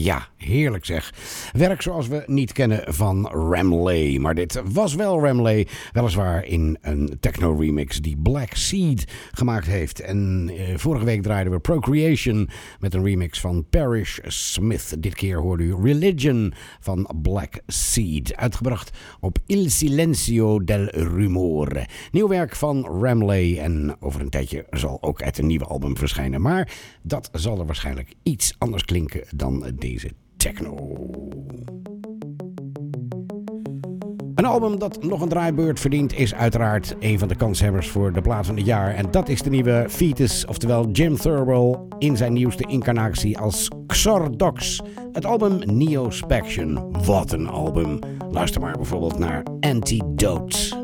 Ja, heerlijk zeg. Werk zoals we niet kennen van Ramley. Maar dit was wel Ramley, weliswaar in een techno-remix die Black Seed gemaakt heeft. En vorige week draaiden we Procreation met een remix van Parrish Smith. Dit keer hoorde u Religion van Black Seed, uitgebracht op Il Silenzio del Rumore. Nieuw werk van Ramley en over een tijdje zal ook uit een nieuwe album verschijnen. Maar dat zal er waarschijnlijk iets anders klinken dan deze techno. Een album dat nog een draaibeurt verdient is uiteraard een van de kanshebbers voor de plaat van het jaar. En dat is de nieuwe Fetus, oftewel Jim Thirlwell in zijn nieuwste incarnatie als Xordox. Het album Neospection. Wat een album. Luister maar bijvoorbeeld naar Antidote.